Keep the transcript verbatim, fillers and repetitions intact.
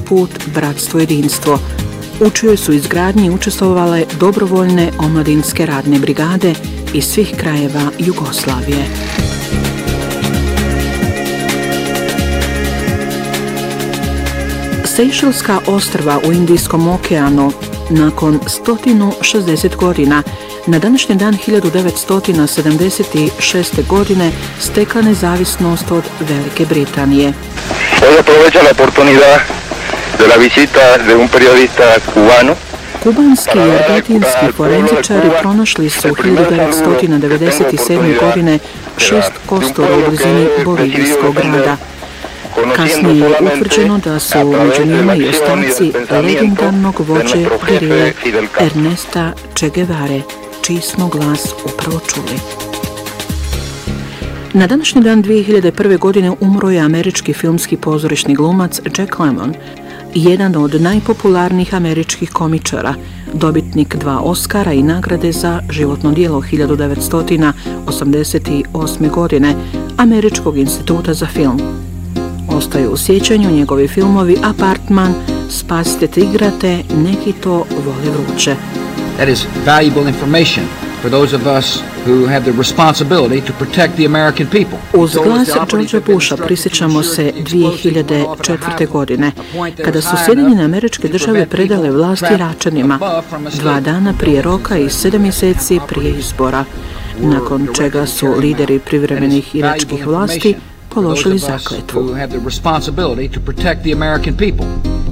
put Bratstvo jedinstvo. U čijoj su izgradnji učestvovale dobrovoljne omladinske radne brigade iz svih krajeva Jugoslavije. Sejšelska ostrva u Indijskom okeanu nakon sto šezdeset godina na današnji dan hiljadu devetsto sedamdeset šeste. godine stekla nezavisnost od Velike Britanije. Hoy aprovecho la oportunidad de la visita de un periodista cubano. Kubanski i argentinski forenzičari pronašli su hiljadu devetsto devedeset sedme. godine šest kostura u blizini bolivijskog grada. Kasnije je utvrđeno da su među njima i ostaci legendarnog vođe gerile Ernesta Che Guevare, čiji smo glas upravo čuli. Na današnji dan dvije hiljade prve. godine umro je američki filmski pozorišni glumac Jack Lemmon, jedan od najpopularnijih američkih komičara, dobitnik dva Oscara i nagrade za životno djelo hiljadu devetsto osamdeset osme. godine Američkog instituta za film. Ostaju u sjećanju njegovi filmovi Apartman, Spasite tigra te Neki to vole vruće. That is valuable information for those of us who have the responsibility to protect the American people. Uz glas Georgea Busha prisjećamo se dvije hiljade četvrte. godine, kada su Sjedinjene Američke Države predale vlast Iračanima, dva dana prije roka i sedam mjeseci prije izbora, nakon čega su lideri privremenih iračkih vlasti položili zakletvu.